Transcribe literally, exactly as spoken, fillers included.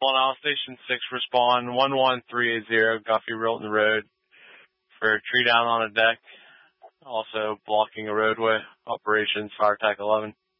Well, now Station six, respond one one three eight zero, Guffey Rilton Road, for tree down on a deck, also blocking a roadway. Operations, Fire Tech eleven.